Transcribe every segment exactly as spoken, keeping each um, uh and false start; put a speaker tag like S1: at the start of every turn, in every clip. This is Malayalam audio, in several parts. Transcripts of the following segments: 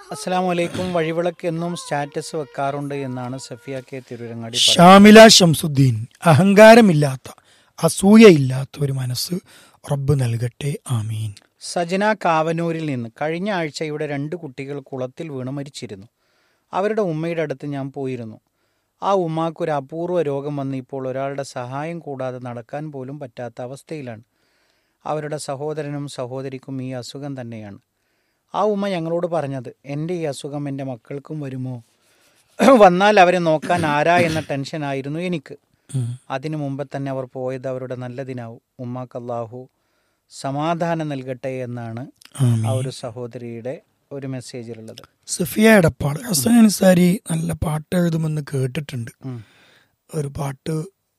S1: അസ്സലാമു അലൈക്കും. വഴിവിളക്ക് എന്നും സ്റ്റാറ്റസ് വെക്കാറുണ്ട് എന്നാണ് സഫിയ കെ തിരുരങ്ങാടി പറയുന്നത്.
S2: ഷാമില ഷംസുദ്ദീൻ, അഹങ്കാരമില്ലാത്ത അസൂയയില്ലാത്ത ഒരു മനസ്സ് റബ്ബ് നൽകട്ടെ, ആമീൻ.
S1: സജന കാവനൂരിൽ നിന്ന് കഴിഞ്ഞ ആഴ്ച ഇവിടെ രണ്ട് കുട്ടികൾ കുളത്തിൽ വീണ് മരിച്ചിരുന്നു. അവരുടെ ഉമ്മയുടെ അടുത്ത് ഞാൻ പോയിരുന്നു. ആ ഉമ്മാക്കൊരു അപൂർവ രോഗം വന്ന് ഇപ്പോൾ ഒരാളുടെ സഹായം കൂടാതെ നടക്കാൻ പോലും പറ്റാത്ത അവസ്ഥയിലാണ്. അവരുടെ സഹോദരനും സഹോദരിക്കും ഈ അസുഖം തന്നെയാണ്. ആ ഉമ്മ ഞങ്ങളോട് പറഞ്ഞത്, എൻ്റെ ഈ അസുഖം എൻ്റെ മക്കൾക്കും വരുമോ, വന്നാൽ അവരെ നോക്കാൻ ആരാ എന്ന ടെൻഷനായിരുന്നു എനിക്ക്. അതിനു മുമ്പ് തന്നെ അവർ പോയത് അവരുടെ നല്ലതിനാവും. ഉമ്മാക്ക് അല്ലാഹു സമാധാനം നൽകട്ടെ എന്നാണ് ആ ഒരു സഹോദരിയുടെ ഒരു മെസ്സേജിലുള്ളത്.
S2: സഫിയ എടപ്പാൾ, ഹസൻ അൻസാരി നല്ല പാട്ട് എഴുതുമെന്ന് കേട്ടിട്ടുണ്ട്. ഒരു പാട്ട്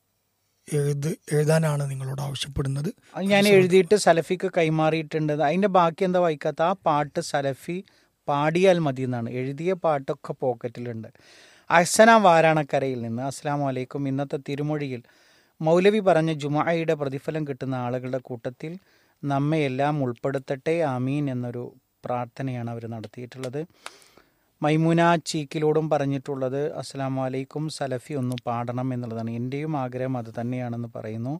S2: എഴുത് എഴുതാനാണ് നിങ്ങളോട് ആവശ്യപ്പെടുന്നത്.
S1: ഞാൻ എഴുതിയിട്ട് സലഫിക്ക് കൈമാറിയിട്ടുണ്ട്. അതിൻ്റെ ബാക്കി എന്താ വായിക്കാത്ത, ആ പാട്ട് സലഫി പാടിയാൽ മതി എന്നാണ്. എഴുതിയ പാട്ടൊക്കെ പോക്കറ്റിലുണ്ട്. അഹ്സന വാരാണക്കരയിൽ നിന്ന്, അസ്സലാമു അലൈക്കും. ഇന്നത്തെ തിരുമൊഴിയിൽ മൗലവി പറഞ്ഞ ജുമുഅയുടെ പ്രതിഫലം കിട്ടുന്ന ആളുകളുടെ കൂട്ടത്തിൽ നമ്മയെല്ലാം ഉൾപ്പെടുത്തട്ടെ, ആമീൻ എന്നൊരു പ്രാർത്ഥനയാണ് അവർ നടത്തിയിട്ടുള്ളത്. മൈമുന ചീക്കിലോടും പറഞ്ഞിട്ടുള്ളത്, അസ്സലാമു അലൈക്കും, സലഫി ഒന്ന് പാടണം എന്നുള്ളതാണ്. എൻ്റെയും ആഗ്രഹം അത് തന്നെയാണെന്ന് പറയുന്നു.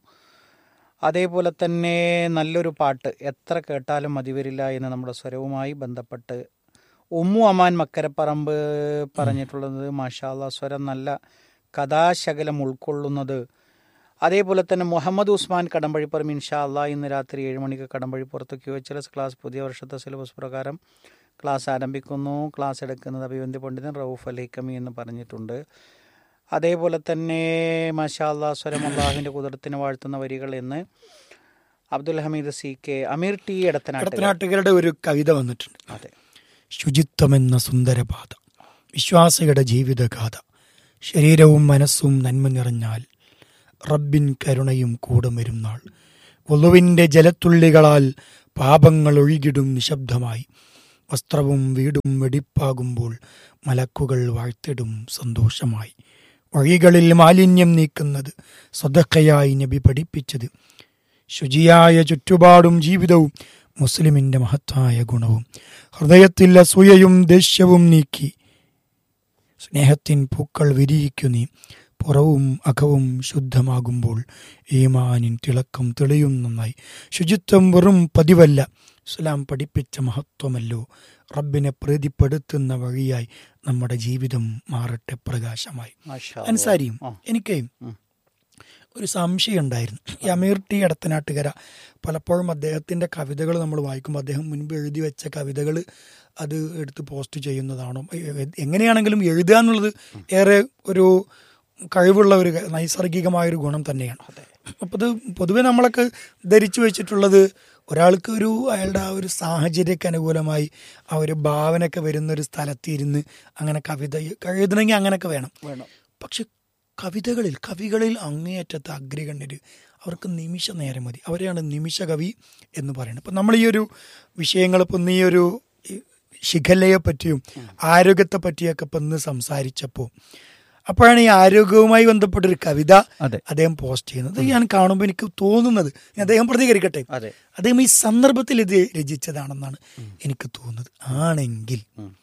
S1: അതേപോലെ തന്നെ നല്ലൊരു പാട്ട് എത്ര കേട്ടാലും മതി വരില്ല എന്ന് നമ്മുടെ സ്വരവുമായി ബന്ധപ്പെട്ട് ഉമ്മു അമാൻ മക്കരപ്പറമ്പ് പറഞ്ഞിട്ടുള്ളത്, മാഷാ അല്ലാഹ്, സ്വരം നല്ല കഥാശകലം ഉൾക്കൊള്ളുന്നത്. അതേപോലെ തന്നെ മുഹമ്മദ് ഉസ്മാൻ കടമ്പഴിപ്പുറം, ഇൻഷാ അല്ലാഹ് ഇന്ന് രാത്രി ഏഴ് മണിക്ക് കടമ്പഴിപ്പുറത്ത് Q H L S class പുതിയ വർഷത്തെ സിലബസ് പ്രകാരം ക്ലാസ് ആരംഭിക്കുന്നു. ക്ലാസ് എടുക്കുന്നത് അഭിവന്ദ്യ പണ്ഡിതൻ റൌഫ് അൽ ഹിക്കമി എന്ന് പറഞ്ഞിട്ടുണ്ട്. അതേപോലെ തന്നെ മാഷാ അല്ലാഹ്, സ്വരം അല്ലാഹുവിൻ്റെ കുതിരത്തിന് വാഴ്ത്തുന്ന വരികൾ എന്ന് അബ്ദുൽ ഹമീദ് സി കെ, അമീർ ടി
S2: എടത്തനാട്ടുകാരുടെ ഒരു കവിത വന്നിട്ടുണ്ട്.
S1: അതെ,
S2: ശുചിത്വമെന്ന സുന്ദരപാത, വിശ്വാസിയുടെ ജീവിതഗാഥ, ശരീരവും മനസ്സും നന്മ നിറഞ്ഞാൽ റബ്ബിൻ കരുണയും കൂടെ വരും നാൾ. വുളുവിൻ്റെ ജലത്തുള്ളികളാൽ പാപങ്ങൾ ഒഴുകിടും നിശബ്ദമായി. വസ്ത്രവും വീടും വെടിപ്പാകുമ്പോൾ മലക്കുകൾ വാഴ്ത്തിടും സന്തോഷമായി. വഴികളിൽ മാലിന്യം നീക്കുന്നത് സദഖയായി നബി പഠിപ്പിച്ചത്. ശുചിയായ ചുറ്റുപാടും ജീവിതവും മുസ്ലിമിൻ്റെ മഹത്തായ ഗുണവും. ഹൃദയത്തിൽ അസൂയയും ദേഷ്യവും നീക്കി സ്നേഹത്തിൻ പൂക്കൾ വിരിയിക്കു നീ. പുറവും അകവും ശുദ്ധമാകുമ്പോൾ ഈമാനിൻ തിളക്കം തെളിയും നന്നായി. ശുചിത്വം വെറും പതിവല്ല, ഇസ്ലാം പഠിപ്പിച്ച മഹത്വമല്ലോ. റബ്ബിനെ പ്രീതിപ്പെടുത്തുന്ന വഴിയായി നമ്മുടെ ജീവിതം മാറട്ടെ പ്രകാശമായി. അൻസാരിയും, എനിക്ക് ഒരു സംശയം ഉണ്ടായിരുന്നു. ഈ അമീർ ടി എടത്തനാട്ടുകര പലപ്പോഴും അദ്ദേഹത്തിൻ്റെ കവിതകൾ നമ്മൾ വായിക്കുമ്പോൾ അദ്ദേഹം മുൻപ് എഴുതി വെച്ച കവിതകൾ അത് എടുത്ത് പോസ്റ്റ് ചെയ്യുന്നതാണോ, എങ്ങനെയാണെങ്കിലും എഴുതുക എന്നുള്ളത് ഏറെ ഒരു കഴിവുള്ള ഒരു നൈസർഗികമായൊരു ഗുണം തന്നെയാണ്. അപ്പോൾ ഇത് പൊതുവെ നമ്മളൊക്കെ ധരിച്ചു വെച്ചിട്ടുള്ളത് ഒരാൾക്ക് ഒരു അയാളുടെ ആ ഒരു സാഹചര്യക്ക് അനുകൂലമായി ആ ഒരു ഭാവനയൊക്കെ വരുന്നൊരു സ്ഥലത്തിരുന്ന് അങ്ങനെ കവിത എഴുതണമെങ്കിൽ അങ്ങനെയൊക്കെ വേണം. പക്ഷെ കവിതകളിൽ കവികളിൽ അങ്ങേയറ്റത്തെ അഗ്രഗണ്യർ, അവർക്ക് നിമിഷ നേരം മതി. അവരെയാണ് നിമിഷ കവി എന്ന് പറയുന്നത്. ഇപ്പം നമ്മൾ ഈ ഒരു വിഷയങ്ങൾ ഇപ്പം ഈ ഒരു ശിഖലയെ പറ്റിയും ആരോഗ്യത്തെ പറ്റിയൊക്കെ ഇപ്പം ഇന്ന് സംസാരിച്ചപ്പോൾ അപ്പോഴാണ് ഈ ആരോഗ്യവുമായി ബന്ധപ്പെട്ടൊരു കവിത അദ്ദേഹം പോസ്റ്റ് ചെയ്യുന്നത്. ഞാൻ കാണുമ്പോൾ എനിക്ക് തോന്നുന്നത്, അദ്ദേഹം പ്രതികരിക്കട്ടെ, അദ്ദേഹം ഈ സന്ദർഭത്തിൽ ഇത് രചിച്ചതാണെന്നാണ് എനിക്ക് തോന്നുന്നത്. ആണെങ്കിൽ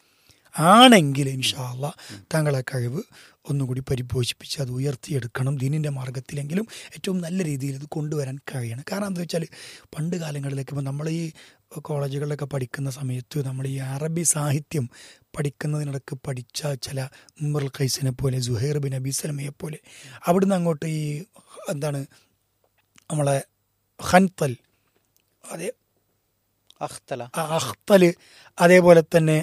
S2: ആണെങ്കിൽ ഇൻഷാ അല്ലാഹ് താങ്കളെ കഴിവ് ഒന്നുകൂടി പരിപോഷിപ്പിച്ച് അത് ഉയർത്തിയെടുക്കണം. ദീനിൻ്റെ മാർഗത്തിലെങ്കിലും ഏറ്റവും നല്ല രീതിയിൽ ഇത് കൊണ്ടുവരാൻ കഴിയണം. കാരണം എന്താ വെച്ചാൽ പണ്ട് കാലങ്ങളിലേക്ക് ഇപ്പോൾ നമ്മൾ ഈ കോളേജുകളിലൊക്കെ പഠിക്കുന്ന സമയത്ത് നമ്മൾ ഈ അറബി സാഹിത്യം പഠിക്കുന്നതിനിടക്ക് പഠിച്ച ചില ഉമറുൽ ഖൈസിനെ പോലെ, സുഹൈർ ബിൻ അബി സലമയെ പോലെ, അവിടുന്ന് അങ്ങോട്ട് ഈ എന്താണ് നമ്മളെ ഖൻതൽ, അതേ
S1: അഖ്തല
S2: അഖ്തൽ, അതേപോലെ തന്നെ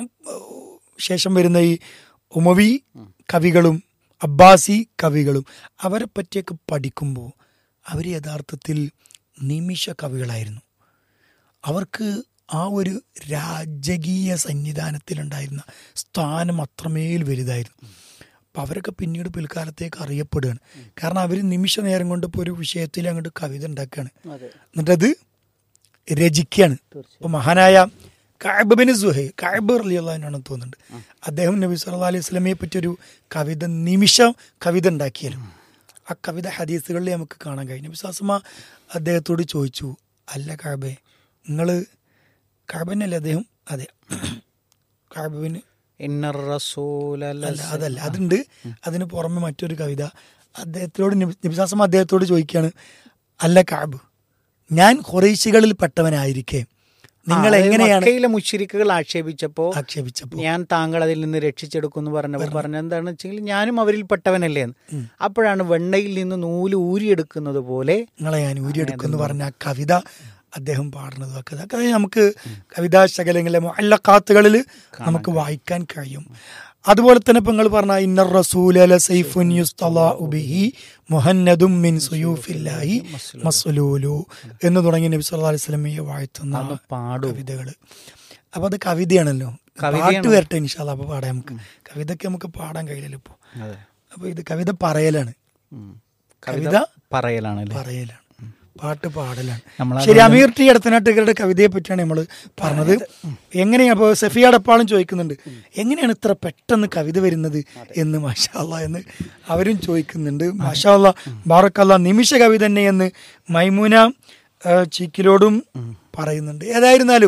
S2: ശേഷം വരുന്ന ഈ ഉമവി കവികളും അബ്ബാസി കവികളും അവരെ പറ്റിയൊക്കെ പഠിക്കുമ്പോൾ അവർ യഥാർത്ഥത്തിൽ നിമിഷ കവികളായിരുന്നു. അവർക്ക് ആ ഒരു രാജകീയ സന്നിധാനത്തിലുണ്ടായിരുന്ന സ്ഥാനം അത്രമേൽ വലുതായിരുന്നു. അപ്പം അവരൊക്കെ പിന്നീട് പിൽക്കാലത്തേക്ക് അറിയപ്പെടുകയാണ്. കാരണം അവർ നിമിഷ നേരം കൊണ്ട് ഇപ്പോൾ ഒരു വിഷയത്തിൽ അങ്ങോട്ട് കവിത ഉണ്ടാക്കുകയാണ്, എന്നിട്ടത് രചിക്കുകയാണ്. ഇപ്പോൾ മഹാനായ കഅബ് ബിൻ സുഹൈർ, കഅബ് റളിയല്ലാഹു അൻഹു ആണെന്ന് തോന്നുന്നുണ്ട്, അദ്ദേഹം നബി സല്ലല്ലാഹു അലൈഹി വസല്ലമയെ പറ്റിയൊരു കവിത നിമിഷം കവിത ഉണ്ടാക്കിയാലും ആ കവിത ഹദീസുകളിൽ നമുക്ക് കാണാൻ കഴിയും. നബി സല്ലല്ലാഹു അലൈഹി വസല്ലമ അദ്ദേഹത്തോട് ചോദിച്ചു, അല്ല കഅബേ, നിങ്ങൾ കഅബന്നല്ലേ അദ്ദേഹം? അതെ. കഅബിന്
S1: ഇന്നർ റസൂല
S2: അല്ല അതല്ല അതുണ്ട്. അതിന് പുറമെ മറ്റൊരു കവിത അദ്ദേഹത്തോട് നബിസാസം അദ്ദേഹത്തോട് ചോദിക്കുകയാണ്, അല്ല കഅബ്, ഞാൻ ഖുറൈശികളിൽ പെട്ടവനായിരിക്കെ നിങ്ങൾ എങ്ങനെയാണ്
S1: മക്കയിലെ മുശ്രിക്കുകൾ ആക്ഷേപിച്ചപ്പോ
S2: ആക്ഷേപിച്ചപ്പോൾ
S1: ഞാൻ താങ്കൾ അതിൽ നിന്ന് രക്ഷിച്ചെടുക്കും എന്ന് പറഞ്ഞപ്പോൾ പറഞ്ഞ എന്താണെന്ന് വെച്ചെങ്കിൽ ഞാനും അവരിൽ പെട്ടവനല്ലേ എന്ന്. അപ്പോഴാണ് വെണ്ണയിൽ നിന്ന് നൂല് ഊരിയെടുക്കുന്നത് പോലെ
S2: നിങ്ങളെ ഞാൻ ഊരിയെടുക്കും എന്ന് പറഞ്ഞ ആ കവിത അദ്ദേഹം പാടുന്നത്. അതൊക്കെ നമുക്ക് കവിതാ ശകലങ്ങളിലെ മുഅല്ലഖാത്തുകളിൽ നമുക്ക് വായിക്കാൻ കഴിയും. അതുപോലെ തന്നെ ഇപ്പൊ നിങ്ങൾ പറഞ്ഞ ഇന്നർ റസൂല ലസൈഫുൻ യുസ്തളാഉ ബിഹി മുഹന്നദും മിൻ സുയൂഫില്ലാഹി മസ്ലൂലു എന്ന് തുടങ്ങി നബി സല്ലല്ലാഹു അലൈഹി വസല്ലമയെ വാഴ്ത്തുന്ന കവിതകൾ. അപ്പൊ അത് കവിതയാണല്ലോ. പാട്ട് വരട്ടെ ഇൻഷാ അല്ലാഹ്. അപ്പൊ പാടാം നമുക്ക്. കവിതയ്ക്ക് നമുക്ക് പാടാൻ കഴിയില്ലല്ലോ ഇപ്പൊ. അപ്പൊ ഇത് കവിത പറയലാണ്. കവിത
S1: പറയലാണ്
S2: പറയലാണ് പാട്ട് പാടലാണ്. ശരി, അമീർ ടി എടത്തനാട്ടുകാരുടെ കവിതയെ പറ്റിയാണ് നമ്മൾ പറഞ്ഞത്. എങ്ങനെയാ അപ്പോൾ സഫിയ അടപ്പാളും ചോദിക്കുന്നുണ്ട്, എങ്ങനെയാണ് ഇത്ര പെട്ടെന്ന് കവിത വരുന്നത് എന്ന് മാഷാ അല്ലാ എന്ന് അവരും ചോദിക്കുന്നുണ്ട്. മാഷാ അല്ലാ ബാറക്കല്ലാ, നിമിഷ കവി തന്നെ എന്ന് മൈമൂന ചീക്കിലോടും പറയുന്നുണ്ട്. ഏതായിരുന്നാലും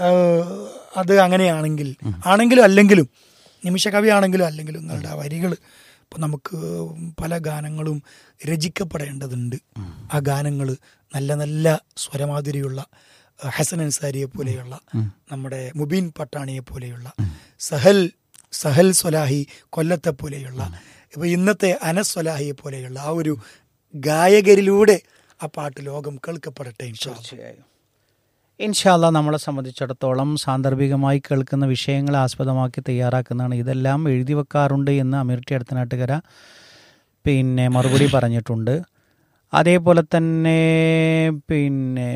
S2: അത് അങ്ങനെയാണെങ്കിൽ ആണെങ്കിലും അല്ലെങ്കിലും നിമിഷ കവി ആണെങ്കിലും അല്ലെങ്കിലും നിങ്ങളുടെ ആ വരികൾ ഇപ്പം നമുക്ക് പല ഗാനങ്ങളും രചിക്കപ്പെടേണ്ടതുണ്ട്. ആ ഗാനങ്ങൾ നല്ല നല്ല സ്വരമാധുരിയുള്ള ഹസൻ അൻസാരിയെ പോലെയുള്ള, നമ്മുടെ മുബീൻ പട്ടാണിയെ പോലെയുള്ള, സഹൽ സഹൽ സ്വലാഹി കൊല്ലത്തെ പോലെയുള്ള, ഇപ്പം ഇന്നത്തെ അനസ് സ്വലാഹിയെ പോലെയുള്ള ആ ഒരു ഗായകരിലൂടെ ആ പാട്ട് ലോകം കേൾക്കപ്പെടട്ടെ ഇൻഷാ അല്ലാഹ്.
S1: ഇൻഷാ അല്ലാഹ് നമ്മളെ സംബന്ധിച്ചിടത്തോളം സാന്ദർഭികമായി കേൾക്കുന്ന വിഷയങ്ങളെ ആസ്പദമാക്കി തയ്യാറാക്കുന്നതാണ്. ഇതെല്ലാം എഴുതി വെക്കാറുണ്ട് എന്ന് അമീർ ടി എടത്തനാട്ടുകര പിന്നെ മറുപടി പറഞ്ഞിട്ടുണ്ട്. അതേപോലെ തന്നെ പിന്നെ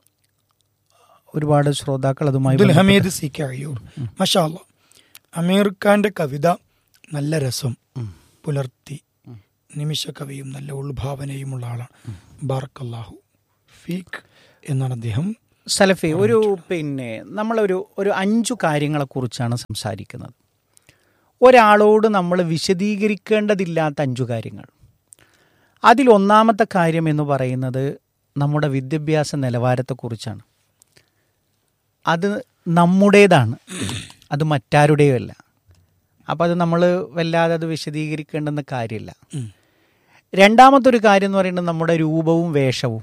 S1: ഒരുപാട് ശ്രോതാക്കൾ അതുമായി
S2: ഹമീദ് സി കെ അയ്യൂർ, മാഷാ അല്ലാഹ്, അമീർ ഖാന്റെ കവിത നല്ല രസം പുലർത്തി, നിമിഷ കവിയും നല്ല ഉൾഭാവനയുമുള്ള ആളാണ്, ബാറക്കല്ലാഹു ഫീക്ക് എന്നാണ് അദ്ദേഹം.
S1: സലഫി, ഒരു പിന്നെ നമ്മളൊരു ഒരു അഞ്ചു കാര്യങ്ങളെക്കുറിച്ചാണ് സംസാരിക്കുന്നത്. ഒരാളോട് നമ്മൾ വിശദീകരിക്കേണ്ടതില്ലാത്ത അഞ്ചു കാര്യങ്ങൾ. അതിലൊന്നാമത്തെ കാര്യം എന്ന് പറയുന്നത് നമ്മുടെ വിദ്യാഭ്യാസ നിലവാരത്തെക്കുറിച്ചാണ്. അത് നമ്മുടേതാണ്, അത് മറ്റാരുടെയുമല്ല. അപ്പം അത് നമ്മൾ വല്ലാതെ അത് വിശദീകരിക്കേണ്ടെന്ന കാര്യമില്ല. രണ്ടാമത്തെ ഒരു കാര്യം എന്ന് പറയുന്നത് നമ്മുടെ രൂപവും വേഷവും.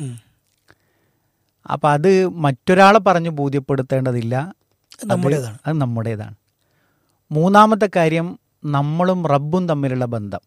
S1: അപ്പം അത് മറ്റൊരാളെ പറഞ്ഞ് ബോധ്യപ്പെടുത്തേണ്ടതില്ല,
S2: നമ്മുടേതാണ്,
S1: അത് നമ്മുടേതാണ്. മൂന്നാമത്തെ കാര്യം നമ്മളും റബ്ബും തമ്മിലുള്ള ബന്ധം.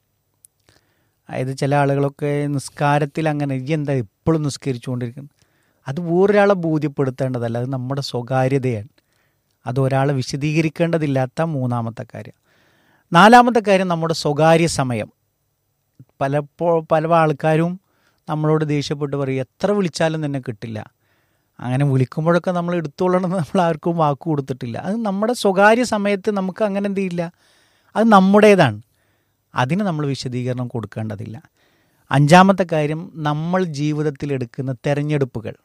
S1: അതായത് ചില ആളുകളൊക്കെ നിസ്കാരത്തിൽ അങ്ങനെ ഈ എന്താ എപ്പോഴും നിസ്കരിച്ചുകൊണ്ടിരിക്കുന്നത്, അത് വേറൊരാളെ ബോധ്യപ്പെടുത്തേണ്ടതല്ല, അത് നമ്മുടെ സ്വകാര്യതയാണ്. അത് ഒരാളെ വിശദീകരിക്കേണ്ടതില്ലാത്ത മൂന്നാമത്തെ കാര്യം. നാലാമത്തെ കാര്യം നമ്മുടെ സ്വകാര്യ സമയം. പലപ്പോ പല ആൾക്കാരും നമ്മളോട് ദേഷ്യപ്പെട്ട് പറയും എത്ര വിളിച്ചാലും തന്നെ കിട്ടില്ല, അങ്ങനെ വിളിക്കുമ്പോഴൊക്കെ നമ്മൾ എടുത്തോളണമെന്ന് നമ്മൾ ആർക്കും വാക്ക് കൊടുത്തിട്ടില്ല. അത് നമ്മുടെ സ്വകാര്യ സമയത്ത് നമുക്ക് അങ്ങനെ എന്ത് ചെയ്യില്ല, അത് നമ്മുടേതാണ്, അതിന് നമ്മൾ വിശദീകരണം കൊടുക്കേണ്ടതില്ല. അഞ്ചാമത്തെ കാര്യം നമ്മൾ ജീവിതത്തിൽ എടുക്കുന്ന തെരഞ്ഞെടുപ്പുകൾ,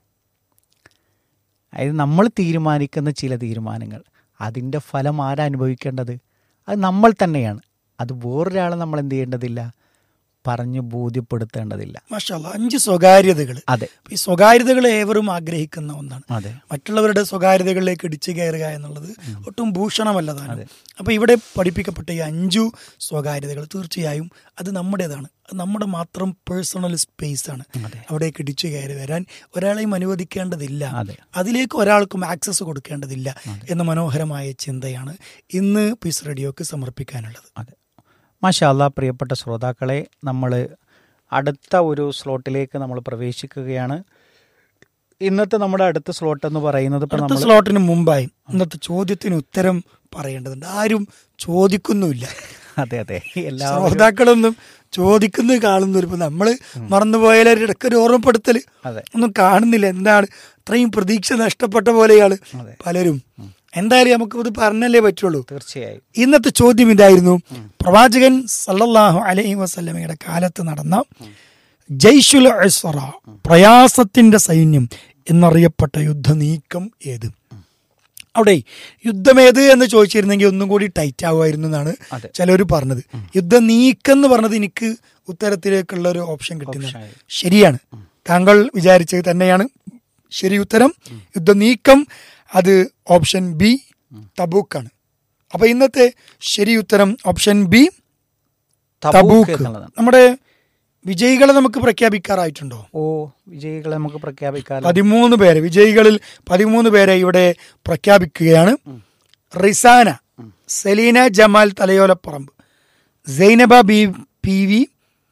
S1: അതായത് നമ്മൾ തീരുമാനിക്കുന്ന ചില തീരുമാനങ്ങൾ, അതിൻ്റെ ഫലം ആരാ അനുഭവിക്കേണ്ടത്, അത് നമ്മൾ തന്നെയാണ്. അത് വേറൊരാളെ നമ്മൾ എന്ത് ചെയ്യേണ്ടതില്ല, പറഞ്ഞ് ബോധ്യപ്പെടുത്തേണ്ടതില്ല.
S2: മാഷാ അല്ലാഹ്, അഞ്ച് സ്വകാര്യതകൾ.
S1: അതെ,
S2: ഈ സ്വകാര്യതകൾ ഏവരും ആഗ്രഹിക്കുന്ന ഒന്നാണ്.
S1: അതെ,
S2: മറ്റുള്ളവരുടെ സ്വകാര്യതകളിലേക്ക് ഇടിച്ചു കയറുക എന്നുള്ളത് ഒട്ടും ഭൂഷണമല്ലതാണ്. അപ്പോൾ ഇവിടെ പഠിപ്പിക്കപ്പെട്ട ഈ അഞ്ചു സ്വകാര്യതകൾ തീർച്ചയായും അത് നമ്മുടേതാണ്, അത് നമ്മുടെ മാത്രം പേഴ്സണൽ സ്പേസ് ആണ്. അവിടേക്ക് ഇടിച്ചു കയറി വരാൻ ഒരാളെയും അനുവദിക്കേണ്ടതില്ല, അതിലേക്ക് ഒരാൾക്കും ആക്സസ് കൊടുക്കേണ്ടതില്ല എന്ന മനോഹരമായ ചിന്തയാണ് ഇന്ന് പീസ് റേഡിയോക്ക് സമർപ്പിക്കാനുള്ളത്.
S1: അതെ, മാഷാ അല്ലാഹ്. പ്രിയപ്പെട്ട ശ്രോതാക്കളെ, നമ്മൾ അടുത്ത ഒരു സ്ലോട്ടിലേക്ക് നമ്മൾ പ്രവേശിക്കുകയാണ്. ഇന്നത്തെ നമ്മുടെ അടുത്ത സ്ലോട്ട് എന്ന് പറയുന്നത്
S2: അടുത്ത സ്ലോട്ടിന് മുമ്പായി ഇന്നത്തെ ചോദ്യത്തിന് ഉത്തരം പറയേണ്ടതുണ്ട്. ആരും ചോദിക്കുന്നുമില്ല.
S1: അതെ അതെ, എല്ലാ
S2: ശ്രോതാക്കളൊന്നും ചോദിക്കുന്നത് കാണുന്നില്ല. ഇപ്പൊ നമ്മള് മറന്നുപോയാലും ഇടയ്ക്കൊരു ഓർമ്മപ്പെടുത്തല് ഒന്നും കാണുന്നില്ല. എന്താണ് ഇത്രയും പ്രതീക്ഷ നഷ്ടപ്പെട്ട പോലെയാണ് പലരും. എന്തായാലും നമുക്ക് ഇത് പറഞ്ഞല്ലേ പറ്റുള്ളൂ.
S1: തീർച്ചയായും
S2: ഇന്നത്തെ ചോദ്യം ഇതായിരുന്നു: പ്രവാചകൻ സല്ലല്ലാഹു അലൈഹി വസല്ലമയുടെ കാലത്ത് നടന്ന ജയ്ഷുൽ ഉസ്റ, പ്രയാസത്തിന്റെ സൈന്യം എന്നറിയപ്പെട്ട യുദ്ധനീക്കം ഏത്? അവിടെ യുദ്ധമേത് എന്ന് ചോദിച്ചിരുന്നെങ്കിൽ ഒന്നും കൂടി ടൈറ്റ് ആവുമായിരുന്നു എന്നാണ് ചിലർ പറഞ്ഞത്. യുദ്ധനീക്കം എന്ന് പറഞ്ഞത് എനിക്ക് ഉത്തരത്തിലേക്കുള്ള ഒരു ഓപ്ഷൻ കിട്ടുന്നത് ശരിയാണ്. താങ്കൾ വിചാരിച്ചത് തന്നെയാണ് ശരി ഉത്തരം. യുദ്ധനീക്കം അത് ഓപ്ഷൻ ബി തബൂക്കാണ്. അപ്പൊ ഇന്നത്തെ ശരി ഉത്തരം ഓപ്ഷൻ ബി
S1: തബൂക്ക്
S2: തബൂക്ക്.
S1: എന്നുള്ളതാണ്.
S2: നമ്മുടെ വിജയികളെ നമുക്ക് പ്രഖ്യാപിക്കാറായിട്ടുണ്ടോ?
S1: ഓ വിജയികളെ നമുക്ക് പ്രഖ്യാപിക്കാം.
S2: പതിമൂന്ന് പേര്, വിജയികളിൽ പതിമൂന്ന് പേരെ ഇവിടെ പ്രഖ്യാപിക്കുകയാണ്. Rizana, Selina Jamal Thalayolaparambu, Zainaba B P V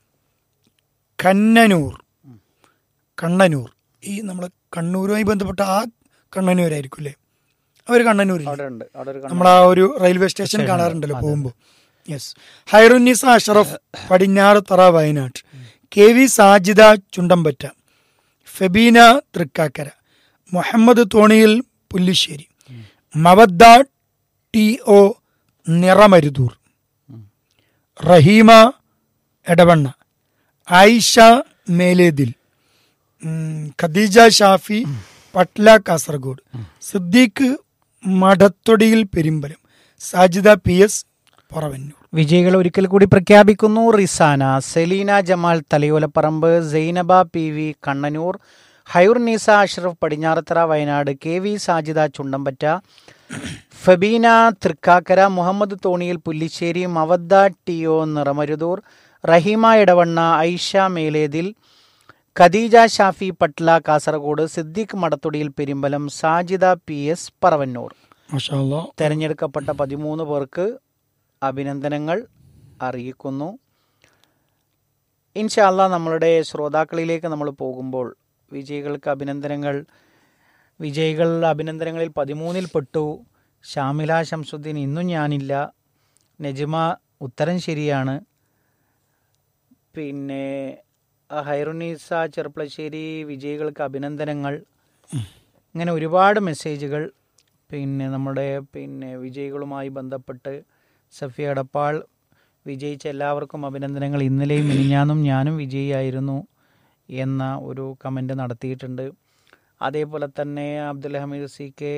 S2: Kannanur Kannanur ഈ നമ്മളെ കണ്ണൂരുമായി ബന്ധപ്പെട്ട ആ കണ്ണനൂരായിരിക്കും അല്ലേ? അവർ കണ്ണനൂരിൽ
S1: അവിടെ ഉണ്ട്, അവിടെ ഒരു
S2: നമ്മൾ ആ ഒരു റെയിൽവേ സ്റ്റേഷൻ കാണാറുണ്ടല്ലോ പോകുമ്പോൾ. യെസ്. ഹൈറുന്നിസ അഷറഫ് പടിഞ്ഞാറ് തറ വയനാട്, കെ വി സാജിദ ചുണ്ടമ്പറ്റ, ഫെബീന തൃക്കാക്കര, മുഹമ്മദ് തോണിയിൽ Pullissery, മവദ്ദ T O Niramaruthur, Raheema Edavanna, Ayisha Meledil, Khadija Shafi Patla Kasaragod, Siddique മഠത്തൊടിയിൽ Perimbalam, Sajida P S Paravannur.
S1: വിജയികൾ ഒരിക്കൽ കൂടി പ്രഖ്യാപിക്കുന്നു. Rizana, Selina Jamal Thalayolaparambu, Zainaba P V Kannanur, Hairunnisa Ashraf Padinjarathara Wayanad, K V Sajida Chundampatta, ഫബീന Thrikkakara, Muhammad തോണിയിൽ Pullissery, മവദ്ദ T O Niramaruthur, Raheema Edavanna, Aisha Melethil, Khadija Shafi Patla Kasaragod, Siddique മടത്തൊടിയിൽ Perimbalam, Sajida P S Paravannur. തെരഞ്ഞെടുക്കപ്പെട്ട പതിമൂന്ന് പേർക്ക് അഭിനന്ദനങ്ങൾ അറിയിക്കുന്നു. ഇൻഷാ അല്ലാഹ് നമ്മളുടെ ശ്രോതാക്കളിലേക്ക് നമ്മൾ പോകുമ്പോൾ വിജയികൾക്ക് അഭിനന്ദനങ്ങൾ. വിജയികൾ അഭിനന്ദനങ്ങളിൽ പതിമൂന്നിൽ പെട്ടു. ഷാമില ശംസുദ്ദീൻ ഇന്നും ഞാനില്ല. നജ്മ ഉത്തരം ശരിയാണ്. പിന്നെ ഹൈറുന്നീസ ചെർപ്പളശ്ശേരി വിജയികൾക്ക് അഭിനന്ദനങ്ങൾ. ഇങ്ങനെ ഒരുപാട് മെസ്സേജുകൾ പിന്നെ നമ്മുടെ പിന്നെ വിജയികളുമായി ബന്ധപ്പെട്ട് സഫിയ എടപ്പാൾ വിജയിച്ച എല്ലാവർക്കും അഭിനന്ദനങ്ങൾ. ഇന്നലെയും മിനിഞ്ഞാന്നും ഞാനും വിജയിയായിരുന്നു എന്ന ഒരു കമൻറ്റ് നടത്തിയിട്ടുണ്ട്. അതേപോലെ തന്നെ അബ്ദുൽ ഹമീദ് സി കെ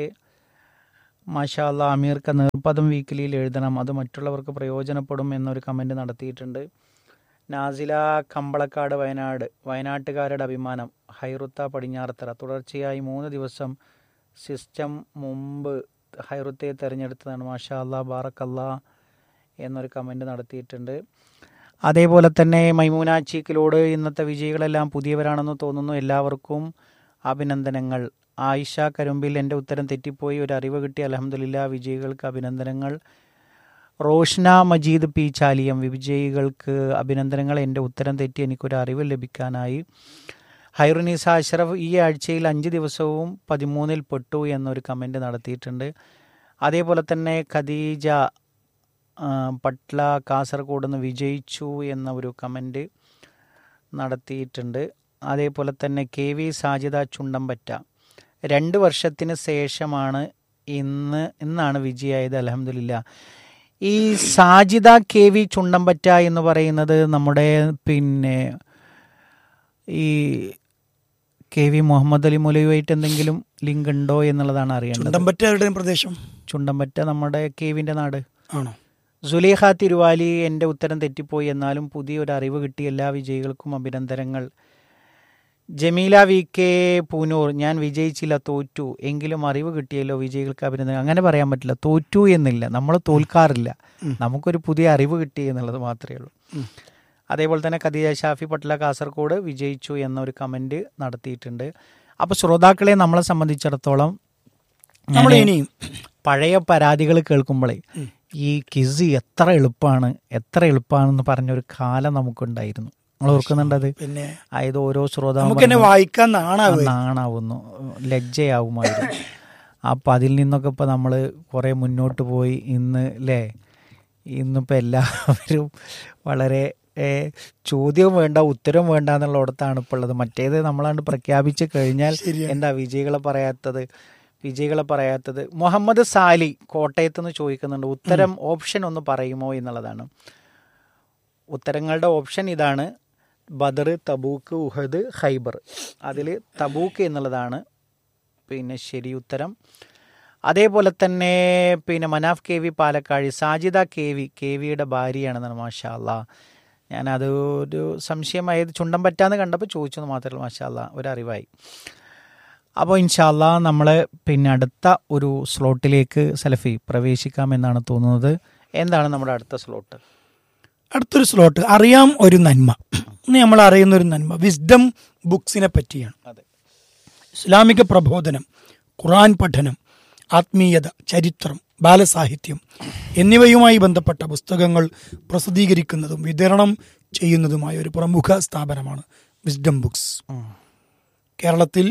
S1: മാഷാ അല്ലാ അമീർക്ക നിർപ്പദം വീക്കിലിയിൽ എഴുതണം, അത് മറ്റുള്ളവർക്ക് പ്രയോജനപ്പെടും എന്നൊരു കമൻറ്റ് നടത്തിയിട്ടുണ്ട്. നാസില കമ്പളക്കാട് വയനാട്, വയനാട്ടുകാരുടെ അഭിമാനം, ഹൈറുത്ത പടിഞ്ഞാറത്തറ, തുടർച്ചയായി മൂന്ന് ദിവസം സിസ്റ്റം മുമ്പ് ഹൈറുത്തയെ തിരഞ്ഞെടുത്തതാണ്, മാഷാ അല്ലാ ബാറക്കല്ലാ എന്നൊരു കമൻറ്റ് നടത്തിയിട്ടുണ്ട്. അതേപോലെ തന്നെ മൈമൂന ചീക്കിലോട്, ഇന്നത്തെ വിജയികളെല്ലാം പുതിയവരാണെന്ന് തോന്നുന്നു, എല്ലാവർക്കും അഭിനന്ദനങ്ങൾ. ആയിഷ കരുമ്പിൽ, എൻ്റെ ഉത്തരം തെറ്റിപ്പോയി, ഒരു അറിവ് കിട്ടി, അൽഹംദുലില്ലാ, വിജയികൾക്ക് അഭിനന്ദനങ്ങൾ. റോഷ്ന മജീദ് പി ചാലിയം, വിജയികൾക്ക് അഭിനന്ദനങ്ങൾ, എൻ്റെ ഉത്തരം തെറ്റി, എനിക്കൊരു അറിവ് ലഭിക്കാനായി. ഹൈറുന്നീസ അഷ്റഫ്, ഈ ആഴ്ചയിൽ അഞ്ച് ദിവസവും പതിമൂന്നിൽ പെട്ടു എന്നൊരു കമൻറ്റ് നടത്തിയിട്ടുണ്ട്. അതേപോലെ തന്നെ ഖദീജ പട്ല കാസർഗോഡ് നിന്ന് വിജയിച്ചു എന്ന ഒരു കമൻറ്റ് നടത്തിയിട്ടുണ്ട്. അതേപോലെ തന്നെ കെ വി സാജിദ ചുണ്ടമ്പറ്റ, രണ്ട് വർഷത്തിന് ശേഷമാണ് ഇന്ന് ഇന്നാണ് വിജയായത്, അൽഹംദുലില്ലാ. ഈ സാജിദ കെ വി ചുണ്ടമ്പറ്റ എന്ന് പറയുന്നത് നമ്മുടെ പിന്നെ ഈ കെ വി മുഹമ്മദ് അലി മുലയുമായിട്ട് എന്തെങ്കിലും ലിങ്ക് ഉണ്ടോ എന്നുള്ളതാണ് അറിയേണ്ടത്.
S2: ചുണ്ടമ്പറ്റ എവിടെയും പ്രദേശം?
S1: ചുണ്ടമ്പറ്റ നമ്മുടെ കെവിൻ്റെ നാട്
S2: ആണോ?
S1: സുലേഖ തിരുവാലി, എൻ്റെ ഉത്തരം തെറ്റിപ്പോയി, എന്നാലും പുതിയൊരു അറിവ് കിട്ടി, എല്ലാ വിജയികൾക്കും അഭിനന്ദനങ്ങൾ. ജമീല വി കെ പൂനൂർ, ഞാൻ വിജയിച്ചില്ല, തോറ്റു, എങ്കിലും അറിവ് കിട്ടിയല്ലോ, വിജയികൾക്ക് അഭിനന്ദനം. അങ്ങനെ പറയാൻ പറ്റില്ല, തോറ്റു എന്നില്ല, നമ്മൾ തോൽക്കാറില്ല, നമുക്കൊരു പുതിയ അറിവ് കിട്ടി എന്നുള്ളത് മാത്രമേ ഉള്ളൂ. അതേപോലെ തന്നെ ഖദീജ ഷാഫി പട്ല കാസർഗോഡ് വിജയിച്ചു എന്നൊരു കമൻറ്റ് നടത്തിയിട്ടുണ്ട്. അപ്പോൾ ശ്രോതാക്കളെ നമ്മളെ സംബന്ധിച്ചിടത്തോളം നമ്മൾ ഇനിയും പഴയ പരാതികൾ കേൾക്കുമ്പോഴേ ഈ കിസ് എത്ര എളുപ്പമാണ് എത്ര എളുപ്പമാണെന്ന് പറഞ്ഞൊരു കാലം നമുക്കുണ്ടായിരുന്നു. നമ്മൾ ഓർക്കുന്നുണ്ടത്? പിന്നെ അതായത് ഓരോ ശ്രോതാവ്
S2: വായിക്കാൻ
S1: നാണാവുന്നു, ലജ്ജയാവുമായിരുന്നു. അപ്പം അതിൽ നിന്നൊക്കെ ഇപ്പോൾ നമ്മൾ കുറേ മുന്നോട്ട് പോയി. ഇന്ന് അല്ലേ, ഇന്നിപ്പോൾ എല്ലാവരും വളരെ ചോദ്യവും വേണ്ട ഉത്തരവും വേണ്ട എന്നുള്ളിടത്താണ് ഇപ്പോൾ ഉള്ളത്. മറ്റേത് നമ്മളാണ്ട് പ്രഖ്യാപിച്ച് കഴിഞ്ഞാൽ എന്താ വിജയികളെ പറയാത്തത് വിജയികളെ പറയാത്തത് മുഹമ്മദ് സാലി കോട്ടയത്ത് നിന്ന് ചോദിക്കുന്നുണ്ട്, ഉത്തരം ഓപ്ഷൻ ഒന്ന് പറയുമോ എന്നുള്ളതാണ്. ഉത്തരങ്ങളുടെ ഓപ്ഷൻ ഇതാണ്: ബദർ, തബൂക്ക്, ഉഹദ്, ഖൈബർ. അതിൽ തബൂക്ക് എന്നുള്ളതാണ് പിന്നെ ശരി ഉത്തരം. അതേപോലെ തന്നെ പിന്നെ Manaf K V Palakkazhi, Sajida K V K വിയുടെ ഭാര്യയാണെന്നാണ്. മാഷാ അല്ലാ, ഞാനത് ഒരു സംശയമായത് ചുണ്ടൻ പറ്റാന്ന് കണ്ടപ്പോൾ ചോദിച്ചെന്ന് മാത്രമല്ല, മാഷാ അല്ലാ, ഒരറിവായി. അപ്പോൾ ഇൻഷാല്ല നമ്മൾ പിന്നെ അടുത്ത ഒരു സ്ലോട്ടിലേക്ക് സലഫി പ്രവേശിക്കാമെന്നാണ് തോന്നുന്നത്. എന്താണ് നമ്മുടെ അടുത്ത സ്ലോട്ട്?
S2: അടുത്തൊരു സ്ലോട്ട് അറിയാം ഒരു നന്മ. ഇന്ന് നമ്മൾ അറിയുന്ന ഒരു നന്മ വിസ്ഡം ബുക്സിനെ പറ്റിയാണ്.
S1: അതെ,
S2: ഇസ്ലാമിക പ്രബോധനം, ഖുർആൻ പഠനം, ആത്മീയത, ചരിത്രം, ബാലസാഹിത്യം എന്നിവയുമായി ബന്ധപ്പെട്ട പുസ്തകങ്ങൾ പ്രസിദ്ധീകരിക്കുന്നതും വിതരണം ചെയ്യുന്നതുമായ ഒരു പ്രമുഖ സ്ഥാപനമാണ് വിസ്ഡം ബുക്സ്. കേരളത്തിൽ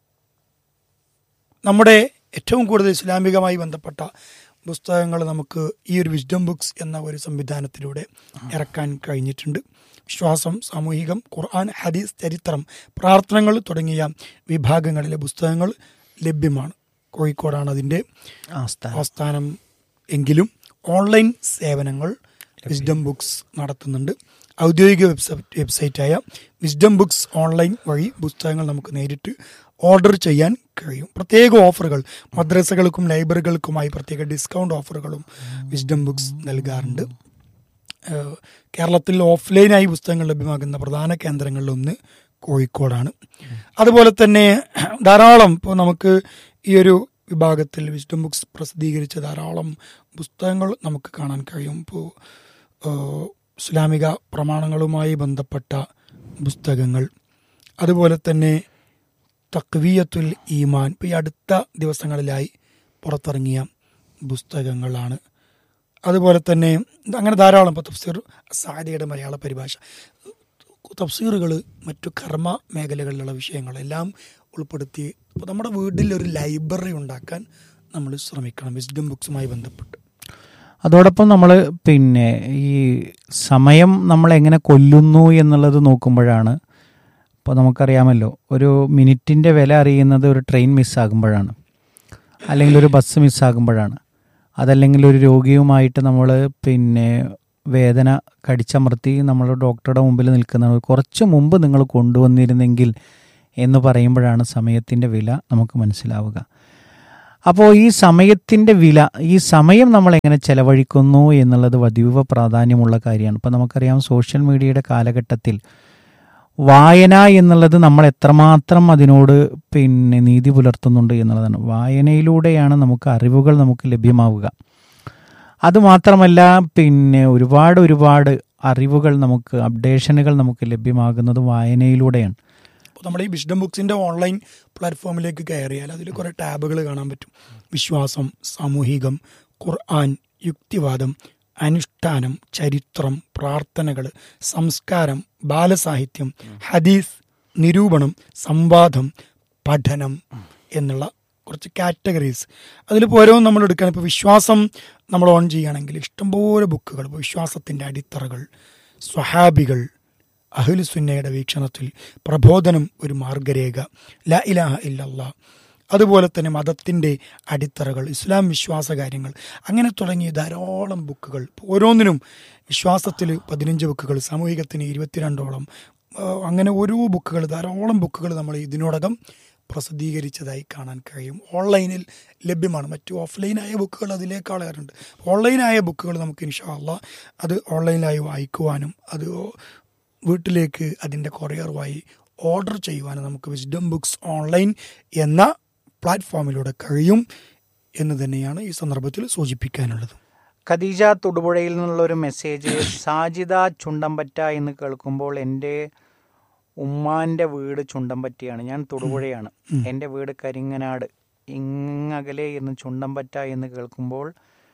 S2: നമ്മുടെ ഏറ്റവും കൂടുതൽ ഇസ്ലാമികമായി ബന്ധപ്പെട്ട പുസ്തകങ്ങൾ നമുക്ക് ഈ ഒരു വിസ്ഡം ബുക്സ് എന്ന ഒരു സംവിധാനത്തിലൂടെ ഇറക്കാൻ കഴിഞ്ഞിട്ടുണ്ട്. വിശ്വാസം, സാമൂഹികം, ഖുർആൻ, ഹദീസ്, ചരിത്രം, പ്രാർത്ഥനകൾ തുടങ്ങിയ വിഭാഗങ്ങളിലെ പുസ്തകങ്ങൾ ലഭ്യമാണ്. കോഴിക്കോടാണ് അതിൻ്റെ ആസ്ഥാനം എങ്കിലും ഓൺലൈൻ സേവനങ്ങൾ വിസ്ഡം ബുക്സ് നടത്തുന്നുണ്ട്. ഔദ്യോഗിക വെബ്സൈറ്റ് വെബ്സൈറ്റായ വിസ്ഡം ബുക്സ് ഓൺലൈൻ വഴി പുസ്തകങ്ങൾ നമുക്ക് നേരിട്ട് ഓർഡർ ചെയ്യാൻ കഴിയും. പ്രത്യേക ഓഫറുകൾ മദ്രസകൾക്കും ലൈബ്രറികൾക്കുമായി പ്രത്യേക ഡിസ്കൗണ്ട് ഓഫറുകളും വിസ്ഡം ബുക്സ് നൽകാറുണ്ട്. കേരളത്തിൽ ഓഫ്ലൈനായി പുസ്തകങ്ങൾ ലഭ്യമാകുന്ന പ്രധാന കേന്ദ്രങ്ങളിലൊന്ന് കോഴിക്കോടാണ്. അതുപോലെ തന്നെ ധാരാളം ഇപ്പോൾ നമുക്ക് ഈ ഒരു വിഭാഗത്തിൽ വിസ്ഡം ബുക്സ് പ്രസിദ്ധീകരിച്ച ധാരാളം പുസ്തകങ്ങൾ നമുക്ക് കാണാൻ കഴിയും. ഇപ്പോൾ ഇസ്ലാമിക പ്രമാണങ്ങളുമായി ബന്ധപ്പെട്ട പുസ്തകങ്ങൾ, അതുപോലെ തന്നെ തഖ്വിയത്തുൽ ഈമാൻ, ഇപ്പോൾ ഈ അടുത്ത ദിവസങ്ങളിലായി പുറത്തിറങ്ങിയ പുസ്തകങ്ങളാണ്. അതുപോലെ തന്നെ അങ്ങനെ ധാരാളം ഇപ്പോൾ തഫ്സീർ സാദിയുടെ മലയാള പരിഭാഷ, തഫ്സീറുകൾ, മറ്റു കർമ്മ മേഖലകളിലുള്ള വിഷയങ്ങളെല്ലാം ഉൾപ്പെടുത്തി ഇപ്പോൾ നമ്മുടെ വീട്ടിൽ ഒരു ലൈബ്രറി ഉണ്ടാക്കാൻ നമ്മൾ ശ്രമിക്കണം വിസ്ഡം ബുക്സുമായി ബന്ധപ്പെട്ട്.
S1: അതോടൊപ്പം നമ്മൾ പിന്നെ ഈ സമയം നമ്മൾ എങ്ങനെ കൊല്ലുന്നു എന്നുള്ളത് നോക്കുമ്പോഴാണ്. ഇപ്പോൾ നമുക്കറിയാമല്ലോ, ഒരു മിനിറ്റിൻ്റെ വില അറിയുന്നത് ഒരു ട്രെയിൻ മിസ്സാകുമ്പോഴാണ്, അല്ലെങ്കിൽ ഒരു ബസ് മിസ്സാകുമ്പോഴാണ്, അതല്ലെങ്കിൽ ഒരു രോഗിയുമായിട്ട് നമ്മൾ പിന്നെ വേദന കടിച്ചമർത്തി നമ്മൾ ഡോക്ടറുടെ മുമ്പിൽ നിൽക്കുന്നത് കുറച്ച് മുമ്പ് നിങ്ങൾ കൊണ്ടുവന്നിരുന്നെങ്കിൽ എന്ന് പറയുമ്പോഴാണ് സമയത്തിൻ്റെ വില നമുക്ക് മനസ്സിലാവുക. അപ്പോൾ ഈ സമയത്തിൻ്റെ വില, ഈ സമയം നമ്മൾ എങ്ങനെ ചെലവഴിക്കുന്നു എന്നുള്ളത് അതീവ പ്രാധാന്യമുള്ള കാര്യമാണ്. ഇപ്പോൾ നമുക്കറിയാം, സോഷ്യൽ മീഡിയയുടെ കാലഘട്ടത്തിൽ വായന എന്നുള്ളത് നമ്മൾ എത്രമാത്രം അതിനോട് പിന്നെ നീതി പുലർത്തുന്നുണ്ട് എന്നുള്ളതാണ്. വായനയിലൂടെയാണ് നമുക്ക് അറിവുകൾ നമുക്ക് ലഭ്യമാവുക. അതുമാത്രമല്ല, പിന്നെ ഒരുപാട് ഒരുപാട് അറിവുകൾ നമുക്ക്, അപ്ഡേഷനുകൾ നമുക്ക് ലഭ്യമാകുന്നത് വായനയിലൂടെയാണ്.
S2: അപ്പോൾ നമ്മുടെ ഈ വിസ്ഡം ബുക്സിൻ്റെ ഓൺലൈൻ പ്ലാറ്റ്ഫോമിലേക്ക് കയറിയാൽ അതിൽ കുറേ ടാബുകൾ കാണാൻ പറ്റും. വിശ്വാസം, സാമൂഹികം, ഖുർആൻ, യുക്തിവാദം, അനുഷ്ഠാനം, ചരിത്രം, പ്രാർത്ഥനകൾ, സംസ്കാരം, ബാലസാഹിത്യം, ഹദീസ്, നിരൂപണം, സംവാദം, പഠനം എന്നുള്ള കുറച്ച് കാറ്റഗറീസ് അതിലിപ്പോൾ ഓരോന്നും നമ്മൾ എടുക്കാൻ. ഇപ്പോൾ വിശ്വാസം നമ്മൾ ഓൺ ചെയ്യുകയാണെങ്കിൽ ഇഷ്ടംപോലെ ബുക്കുകൾ, ഇപ്പോൾ വിശ്വാസത്തിൻ്റെ അടിത്തറകൾ, സ്വഹാബികൾ, അഹ്ലു സുന്നയുടെ വീക്ഷണത്തിൽ പ്രബോധനം ഒരു മാർഗരേഖ, ലാ ഇലാഹ ഇല്ലല്ലാഹ്, അതുപോലെ തന്നെ മതത്തിൻ്റെ അടിത്തറകൾ, ഇസ്ലാം വിശ്വാസകാര്യങ്ങൾ, അങ്ങനെ തുടങ്ങിയ ധാരാളം ബുക്കുകൾ. ഓരോന്നിനും വിശ്വാസത്തിൽ പതിനഞ്ച് ബുക്കുകൾ, സാമൂഹികത്തിന് ഇരുപത്തിരണ്ടോളം, അങ്ങനെ ഓരോ ബുക്കുകൾ, ധാരാളം ബുക്കുകൾ നമ്മൾ ഇതിനോടകം പ്രസിദ്ധീകരിച്ചതായി കാണാൻ കഴിയും. ഓൺലൈനിൽ ലഭ്യമാണ്. മറ്റു ഓഫ്ലൈനായ ബുക്കുകൾ അതിലേക്കാളേറുണ്ട്. ഓൺലൈനായ ബുക്കുകൾ നമുക്ക് ഇൻഷാ അല്ലാഹ് അത് ഓൺലൈനായി വായിക്കുവാനും അത് വീട്ടിലേക്ക് അതിൻ്റെ കൊറിയർ വഴി ഓർഡർ ചെയ്യുവാനും നമുക്ക് വിസ്ഡം ബുക്സ് ഓൺലൈൻ എന്ന പ്ലാറ്റ്ഫോമിലൂടെ കഴിയും എന്ന് തന്നെയാണ് ഈ സന്ദർഭത്തിൽ സൂചിപ്പിക്കാനുള്ളത്.
S1: ഖദീജ തൊടുപുഴയിൽ നിന്നുള്ളൊരു മെസ്സേജ്, സാജിദ ചുണ്ടമ്പറ്റ എന്ന് കേൾക്കുമ്പോൾ എൻ്റെ ഉമ്മാൻ്റെ വീട് ചുണ്ടമ്പറ്റയാണ്, ഞാൻ തൊടുപുഴയാണ്, എൻ്റെ വീട് കരിങ്ങനാട്, ഇങ്ങകലെ എന്ന് ചുണ്ടമ്പറ്റ എന്ന് കേൾക്കുമ്പോൾ